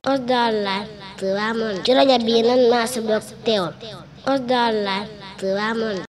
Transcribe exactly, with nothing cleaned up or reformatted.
Osdar Online Touba Monde ci rajo bii nan maa sa bokk teewal Osdar Online Touba Monde